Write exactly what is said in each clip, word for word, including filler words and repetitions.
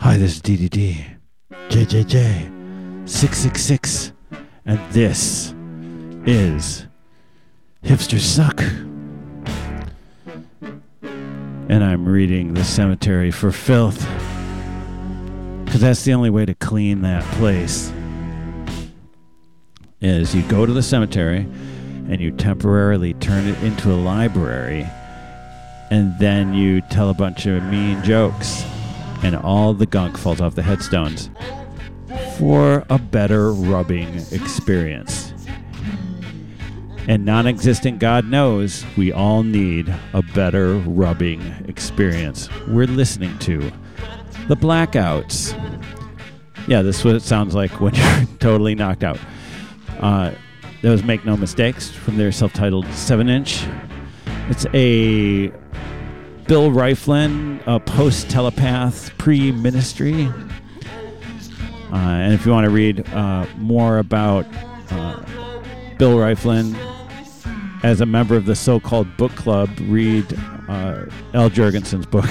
Hi, this is D D D, J J J, six six six, and this is Hipsters Suck. And I'm reading The Cemetery for Filth, because that's the only way to clean that place, is you go to the cemetery and you temporarily turn it into a library, and then you tell a bunch of mean jokes, and all the gunk falls off the headstones for a better rubbing experience. And non-existent God knows we all need a better rubbing experience. We're listening to The Blackouts. Yeah, this is what it sounds like when you're totally knocked out. Uh, that was Make No Mistakes from their self-titled seven inch. It's a Bill Rieflin, a post-telepath pre-ministry. Uh, and if you want to read uh, more about uh, Bill Rieflin as a member of the so-called book club, read uh, Al Jurgensen's book,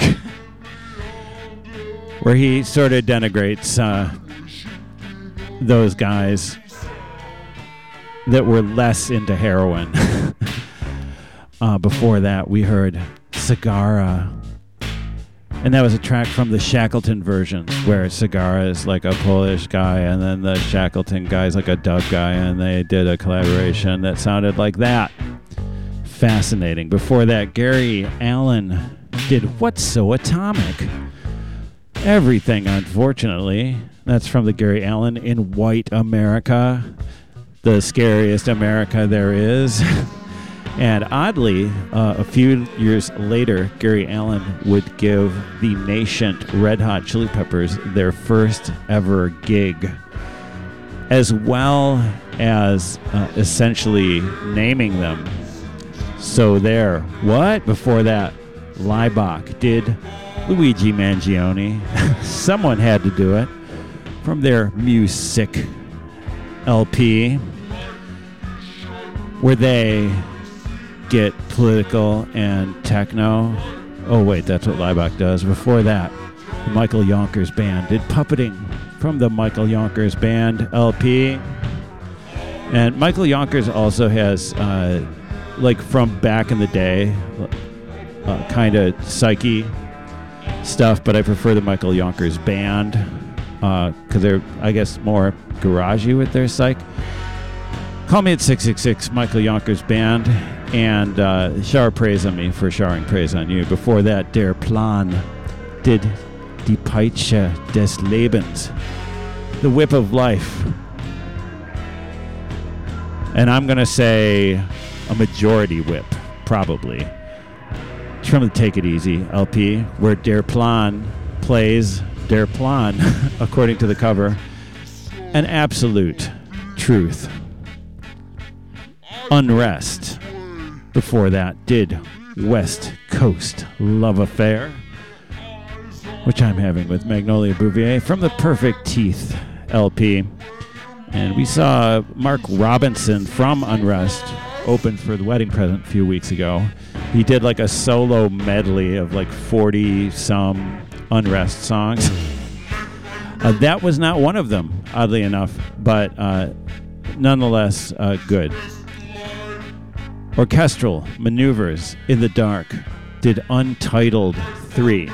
where he sort of denigrates uh, those guys that were less into heroin. uh, before that, we heard Sagara, and that was a track from the Shackleton versions, where Sagara is like a Polish guy, and then the Shackleton guy is like a Dub guy, and they did a collaboration that sounded like that. Fascinating. Before that, Gary Allan did What's So Atomic? Everything, unfortunately. That's from the Gary Allan in White America, the scariest America there is. And oddly, uh, a few years later, Gary Allan would give the nascent Red Hot Chili Peppers their first ever gig, as well as uh, essentially naming them. So there. What? Before that, Laibach did Luigi Mangione. Someone had to do it. From their Music L P, where they get political and techno. Oh wait, that's what Laibach does. Before that, the Michael Yonkers Band did Puppeting from the Michael Yonkers Band L P. And Michael Yonkers also has, uh, like from back in the day, uh, kind of psyche stuff, but I prefer the Michael Yonkers Band because uh, they're, I guess, more garagey with their psych. Call me at six six six, Michael Yonkers Band, and uh, shower praise on me for showering praise on you. Before that, Der Plan did Die Peitsche des Lebens, the whip of life. And I'm going to say a majority whip, probably. It's from the Take It Easy L P, where Der Plan plays Der Plan, according to the cover, an absolute truth. Unrest. Before that, did West Coast Love Affair, which I'm having with Magnolia Bouvier from the Perfect Teeth L P. And we saw Mark Robinson from Unrest open for The Wedding Present a few weeks ago. He did like a solo medley of like forty-some Unrest songs. Uh, that was not one of them, oddly enough, but uh, nonetheless uh, good. Orchestral Maneuvers in the Dark did Untitled three.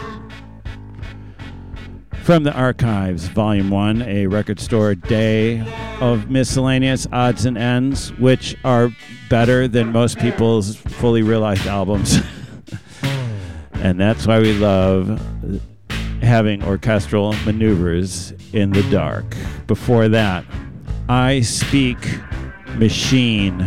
From the Archives, Volume one, a record store day of miscellaneous odds and ends, which are better than most people's fully realized albums. And that's why we love having orchestral maneuvers in the dark. Before that, I Speak Machine.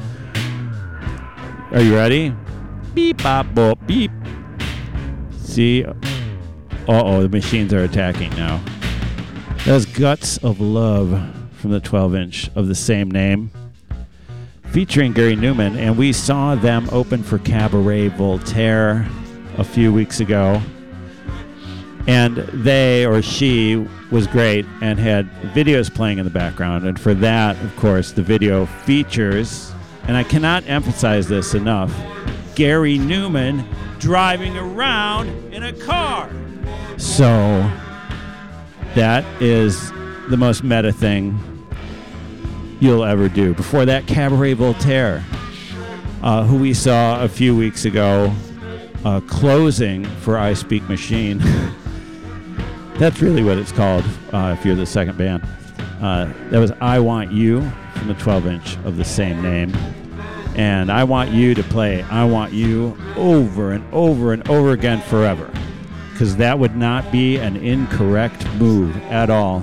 Are you ready? Beep, bop, bop, beep. See? Uh-oh, the machines are attacking now. That's Guts of Love from the twelve inch of the same name, featuring Gary Newman, and we saw them open for Cabaret Voltaire a few weeks ago. And they, or she, was great and had videos playing in the background. And for that, of course, the video features, and I cannot emphasize this enough, Gary Newman driving around in a car. So That is the most meta thing you'll ever do. Before that, Cabaret Voltaire, uh, who we saw a few weeks ago uh, closing for I Speak Machine. That's really what it's called uh, if you're the second band. Uh, that was I Want You from the twelve inch of the same name. And I want you to play I Want You over and over and over again forever, because that would not be an incorrect move at all.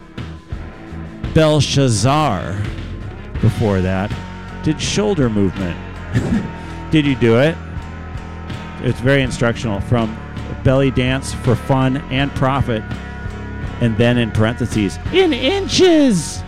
Belshazzar, before that, did Shoulder Movement. Did you do it? It's very instructional. From belly dance for fun and profit, and then in parentheses, in inches.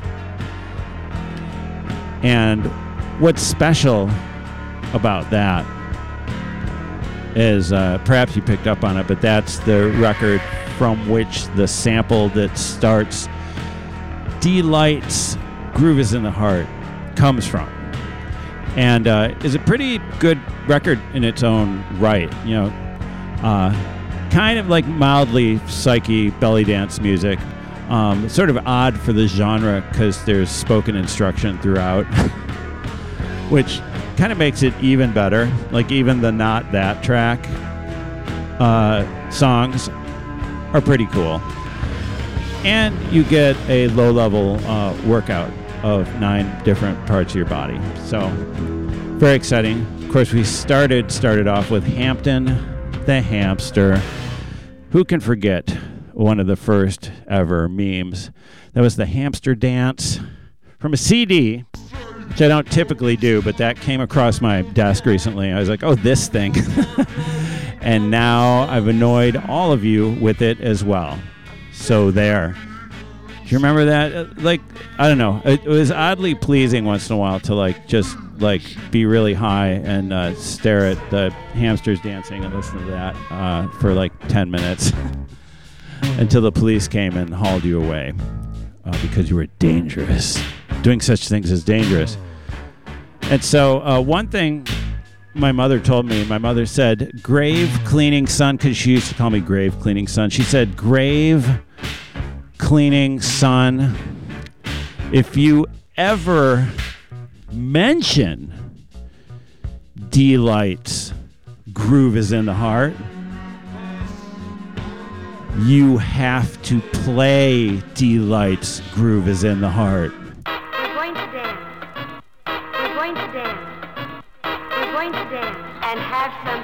And what's special about that is, uh, perhaps you picked up on it, but that's the record from which the sample that starts Delight's Groove is in the Heart comes from. And uh, is a pretty good record in its own right. You know, uh, kind of like mildly psyche belly dance music. Um, sort of odd for the genre because there's spoken instruction throughout, which kind of makes it even better. Like even the Not That track uh, songs are pretty cool. And you get a low-level uh, workout of nine different parts of your body. So, very exciting. Of course, we started started off with Hampton the Hamster. Who can forget one of the first ever memes? That was the hamster dance from a C D, which I don't typically do, but that came across my desk recently. I was like, oh, this thing. And now I've annoyed all of you with it as well. So there. Do you remember that? Like, I don't know. It, it was oddly pleasing once in a while to like just like be really high and uh, stare at the hamsters dancing and listen to that uh, for like ten minutes until the police came and hauled you away uh, because you were dangerous. Doing such things is dangerous. And so uh, one thing my mother told me, my mother said, grave cleaning son, because she used to call me grave cleaning son. She said, grave cleaning son, if you ever mention Delight's Groove is in the Heart, you have to play Delight's Groove is in the Heart. We're going to dance. We're going to dance. We're going to dance and have some